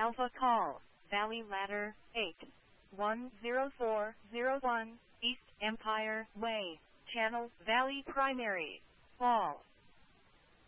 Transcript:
Alpha Call, Valley Ladder, 810401, East Empire Way, Channel Valley Primary, Fall.